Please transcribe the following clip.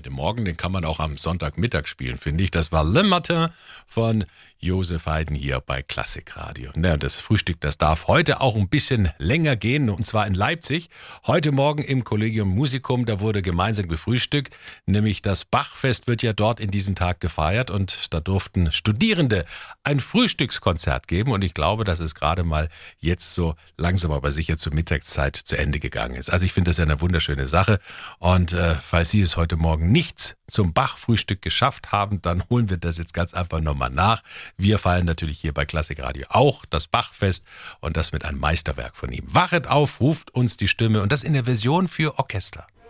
heute Morgen, den kann man auch am Sonntagmittag spielen, finde ich. Das war Le Matin von Josef Haydn hier bei Klassikradio. Ja, das Frühstück, das darf heute auch ein bisschen länger gehen, und zwar in Leipzig. Heute Morgen im Collegium Musicum, da wurde gemeinsam gefrühstückt, nämlich das Bachfest wird ja dort in diesen Tag gefeiert und da durften Studierende ein Frühstückskonzert geben und ich glaube, dass es gerade mal jetzt so langsam aber sicher zur Mittagszeit zu Ende gegangen ist. Also ich finde das ja eine wunderschöne Sache und falls Sie es heute Morgen nicht zum Bach-Frühstück geschafft haben, dann holen wir das jetzt ganz einfach nochmal nach. Wir feiern natürlich hier bei Klassikradio auch das Bachfest und das mit einem Meisterwerk von ihm. Wachet auf, ruft uns die Stimme und das in der Version für Orchester.